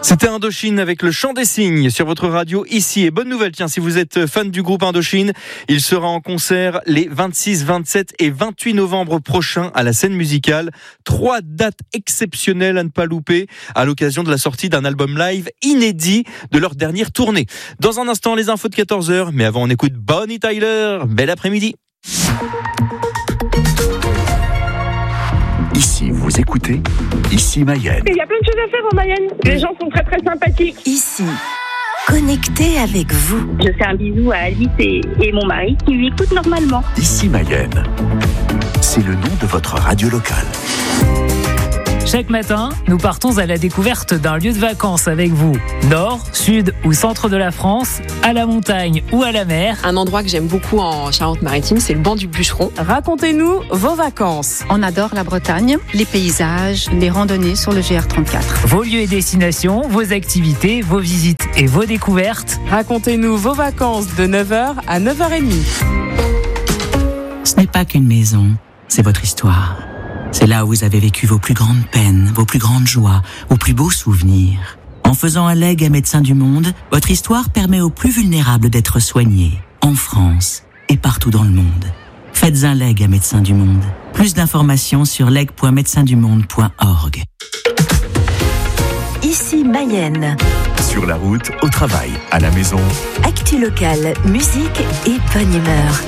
C'était Indochine avec le chant des cygnes sur votre radio ici. Et bonne nouvelle, tiens, si vous êtes fan du groupe Indochine, il sera en concert les 26, 27 et 28 novembre prochains à la Scène Musicale. 3 dates exceptionnelles à ne pas louper à l'occasion de la sortie d'un album live inédit de leur dernière tournée. Dans un instant, les infos de 14h, mais avant on écoute Bonnie Tyler. Bel après-midi. Ici, vous écoutez Ici Mayenne. Il y a plein de choses à faire en Mayenne. Les gens sont très très sympathiques. Ici, connecté avec vous. Je fais un bisou à Alice et mon mari qui lui écoutent normalement. Ici Mayenne. C'est le nom de votre radio locale. Chaque matin, nous partons à la découverte d'un lieu de vacances avec vous. Nord, sud ou centre de la France, à la montagne ou à la mer. Un endroit que j'aime beaucoup en Charente-Maritime, c'est le banc du Bûcheron. Racontez-nous vos vacances. On adore la Bretagne, les paysages, les randonnées sur le GR34. Vos lieux et destinations, vos activités, vos visites et vos découvertes. Racontez-nous vos vacances de 9h à 9h30. Ce n'est pas qu'une maison, c'est votre histoire. C'est là où vous avez vécu vos plus grandes peines, vos plus grandes joies, vos plus beaux souvenirs. En faisant un legs à Médecins du Monde, votre histoire permet aux plus vulnérables d'être soignés, en France et partout dans le monde. Faites un leg à Médecins du Monde. Plus d'informations sur leg.médecindumonde.org. Ici Mayenne. Sur la route, au travail, à la maison. Actu locale, musique et bonne humeur.